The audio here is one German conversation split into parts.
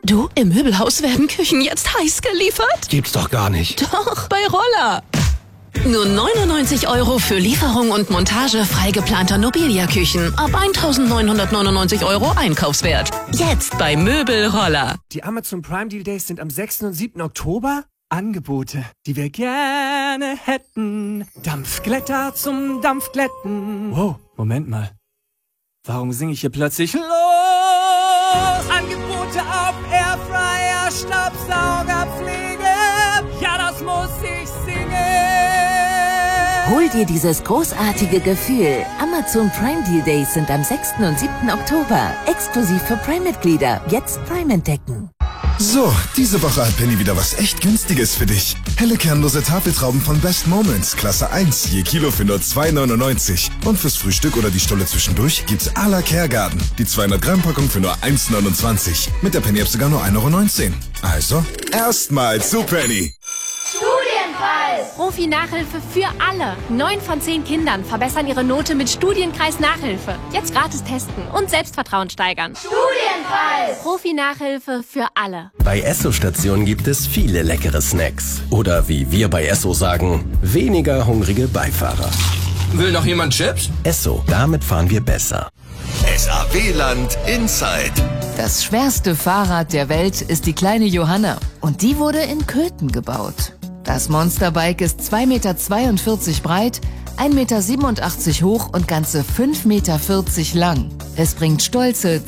Du, im Möbelhaus werden Küchen jetzt heiß geliefert? Gibt's doch gar nicht. Doch, bei Roller. Nur 99 € für Lieferung und Montage frei geplanter Nobilia-Küchen. Ab 1.999 € Einkaufswert. Jetzt bei Möbelroller. Die Amazon Prime Deal Days sind am 6. und 7. Oktober. Angebote, die wir gerne hätten. Dampfglätter zum Dampfglätten. Wow, Moment mal. Warum singe ich hier plötzlich los? Angebote auf Airfryer, Staubsauger, Pflege. Ja, das muss ich singen. Hol dir dieses großartige Gefühl. Amazon Prime Deal Days sind am 6. und 7. Oktober. Exklusiv für Prime-Mitglieder. Jetzt Prime entdecken. So, diese Woche hat Penny wieder was echt Günstiges für dich. Helle kernlose Tafeltrauben von Best Moments, Klasse 1, je Kilo für nur 2,99. Und fürs Frühstück oder die Stulle zwischendurch gibt's à la Kergarten. Die 200 Gramm Packung für nur 1,29. Mit der Penny-App sogar nur 1,19 €. Also, erstmal zu Penny. Studienkreis! Profi-Nachhilfe für alle. 9 von 10 Kindern verbessern ihre Note mit Studienkreis-Nachhilfe. Jetzt gratis testen und Selbstvertrauen steigern. Studienkreis! Profi-Nachhilfe für alle. Bei Esso-Stationen gibt es viele leckere Snacks. Oder wie wir bei Esso sagen, weniger hungrige Beifahrer. Will noch jemand Chips? Esso, damit fahren wir besser. SAW-Land Inside. Das schwerste Fahrrad der Welt ist die kleine Johanna. Und die wurde in Köthen gebaut. Das Monsterbike ist 2,42 Meter breit, 1,87 Meter hoch und ganze 5,40 Meter lang. Es bringt stolze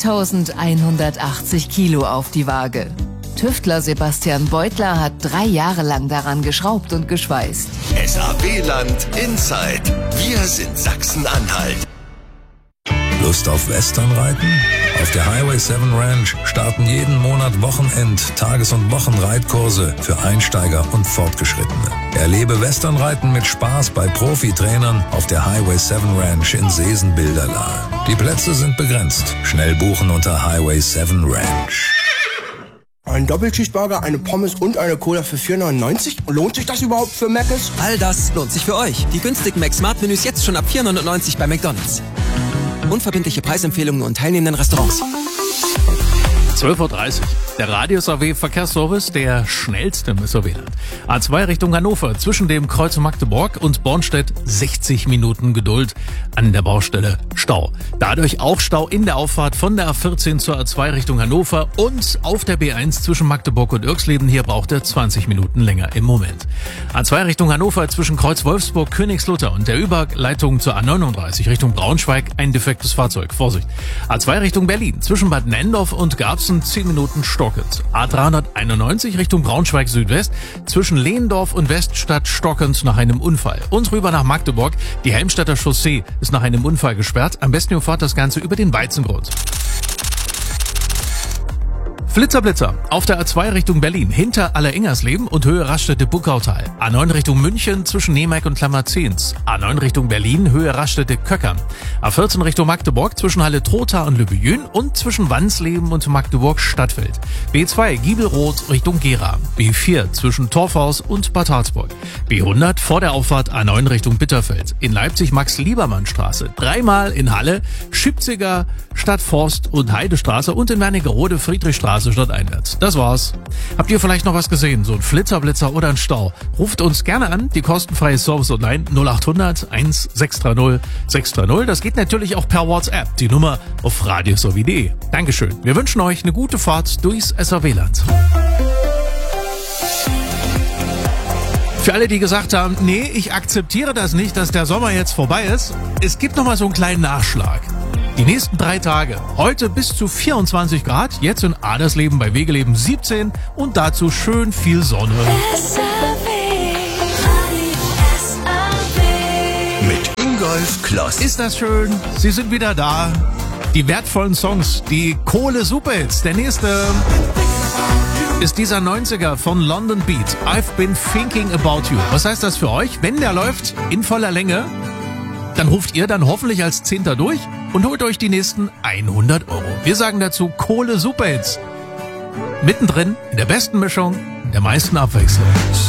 2180 Kilo auf die Waage. Tüftler Sebastian Beutler hat 3 Jahre lang daran geschraubt und geschweißt. SAW-Land Inside. Wir sind Sachsen-Anhalt. Lust auf Westernreiten? Auf der Highway 7 Ranch starten jeden Monat Wochenend-, Tages- und Wochenreitkurse für Einsteiger und Fortgeschrittene. Erlebe Westernreiten mit Spaß bei Profitrainern auf der Highway 7 Ranch in Seesen-Bilderlahe. Die Plätze sind begrenzt. Schnell buchen unter Highway 7 Ranch. Ein Doppelcheeseburger, eine Pommes und eine Cola für 4,99 €? Lohnt sich das überhaupt für Mc's? All das lohnt sich für euch. Die günstigen Mac-Smart-Menüs jetzt schon ab 4,99 € bei McDonald's. Unverbindliche Preisempfehlungen nur in teilnehmenden Restaurants. 12:30 Uhr. Der Radius AW Verkehrsservice, der schnellste im SAW-Land. A2 Richtung Hannover, zwischen dem Kreuz Magdeburg und Bornstedt 60 Minuten Geduld an der Baustelle Stau. Dadurch auch Stau in der Auffahrt von der A14 zur A2 Richtung Hannover und auf der B1 zwischen Magdeburg und Irxleben. Hier braucht er 20 Minuten länger im Moment. A2 Richtung Hannover zwischen Kreuz Wolfsburg, Königslutter und der Überleitung zur A39 Richtung Braunschweig ein defektes Fahrzeug. Vorsicht. A2 Richtung Berlin zwischen Bad Nendorf und Garbsen 10 Minuten Stockend. A391 Richtung Braunschweig Südwest zwischen Lehndorf und Weststadt stockend nach einem Unfall. Und rüber nach Magdeburg. Die Helmstedter Chaussee ist nach einem Unfall gesperrt. Am besten ihr fahrt das Ganze über den Weizengrund. Flitzer auf der A2 Richtung Berlin, hinter Allerengersleben und Höhe Raststätte-Buckautal. A9 Richtung München zwischen Nemeck und Klammerzens. A9 Richtung Berlin, Höhe Raststätte-Köckern. A14 Richtung Magdeburg zwischen Halle-Trotha und Lübbejün und zwischen Wansleben und Magdeburg-Stadtfeld. B2 Giebelroth Richtung Gera. B4 zwischen Torfhaus und Bad Harzburg. B100 vor der Auffahrt A9 Richtung Bitterfeld. In Leipzig Max-Liebermann-Straße. 3-mal in Halle, Schipziger, Stadtforst und Heidestraße und in Wernigerode Friedrichstraße stadteinwärts. Das war's. Habt ihr vielleicht noch was gesehen? So ein Flitzer oder ein Stau? Ruft uns gerne an. Die kostenfreie Service online 0800 1630 630. Das geht natürlich auch per WhatsApp. Die Nummer auf radiosowie.de. Dankeschön. Wir wünschen euch eine gute Fahrt durchs SAW-Land. Für alle, die gesagt haben, nee, ich akzeptiere das nicht, dass der Sommer jetzt vorbei ist, es gibt noch mal so einen kleinen Nachschlag. Die nächsten 3 Tage, heute bis zu 24 Grad, jetzt in Adersleben bei Wegeleben 17 und dazu schön viel Sonne. Mit Ingolf Kloss. Ist das schön? Sie sind wieder da. Die wertvollen Songs, die Kohle-Superhits. Der nächste ist dieser 90er von London Beat. I've been thinking about you. Was heißt das für euch? Wenn der läuft in voller Länge, dann ruft ihr dann hoffentlich als 10. durch und holt euch die nächsten 100 €. Wir sagen dazu Kohle Superhits. Mittendrin, in der besten Mischung, in der meisten Abwechslung.